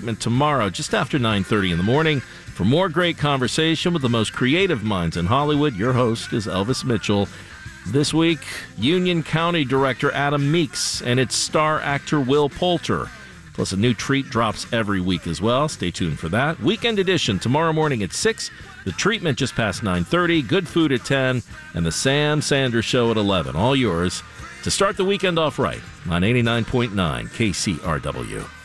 Treatment tomorrow, just after 9:30 in the morning. For more great conversation with the most creative minds in Hollywood, your host is Elvis Mitchell. This week, Union County Director Adam Meeks and its star actor Will Poulter. Plus, a new treat drops every week as well. Stay tuned for that. Weekend edition tomorrow morning at 6. The Treatment just past 9:30. Good Food at 10. And the Sam Sanders Show at 11. All yours to start the weekend off right on 89.9 KCRW.